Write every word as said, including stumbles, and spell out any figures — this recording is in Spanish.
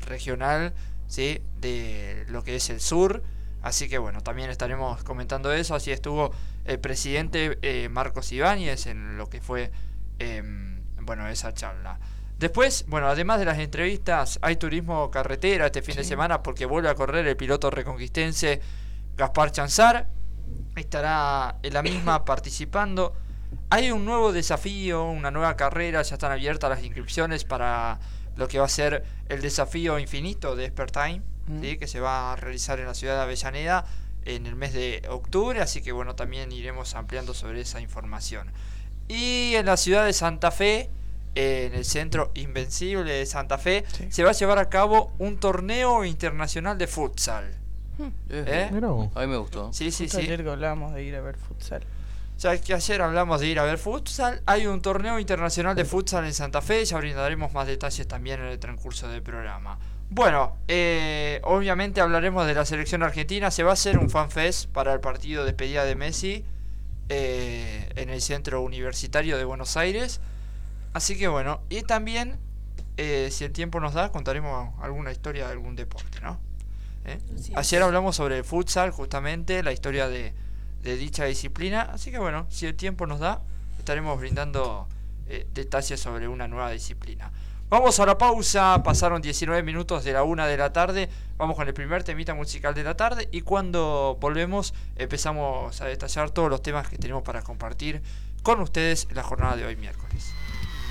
regional, ¿sí? De lo que es el sur. Así que bueno, también estaremos comentando eso. Así estuvo el presidente eh, Marcos Ibáñez en lo que fue eh, bueno, esa charla. Después, bueno, además de las entrevistas, hay turismo carretera este fin sí. de semana porque vuelve a correr el piloto reconquistense Gaspar Chanzar. Estará en la misma participando. Hay un nuevo desafío, una nueva carrera, ya están abiertas las inscripciones para lo que va a ser el desafío infinito de Expert Time, mm. ¿sí? Que se va a realizar en la ciudad de Avellaneda en el mes de octubre, así que bueno, también iremos ampliando sobre esa información. Y en la ciudad de Santa Fe, eh, en el Centro Invencible de Santa Fe, sí. se va a llevar a cabo un torneo internacional de futsal. ¿Eh? A mí me gustó. Sí, sí, Justo sí. Ayer que hablábamos de ir a ver futsal. Ya que ayer hablamos de ir a ver futsal, hay un torneo internacional de futsal en Santa Fe, ya brindaremos más detalles también en el transcurso del programa. Bueno, eh, obviamente hablaremos de la selección argentina, se va a hacer un fanfest para el partido de despedida de Messi eh, en el Centro Universitario de Buenos Aires. Así que bueno, y también, eh, si el tiempo nos da, contaremos alguna historia de algún deporte, ¿no? ¿Eh? Ayer hablamos sobre el futsal, justamente, la historia de, de dicha disciplina. Así que bueno, si el tiempo nos da, estaremos brindando eh, detalles sobre una nueva disciplina. Vamos a la pausa, pasaron diecinueve minutos de la una de la tarde. Vamos con el primer temita musical de la tarde. Y cuando volvemos, empezamos a detallar todos los temas que tenemos para compartir con ustedes en la jornada de hoy miércoles.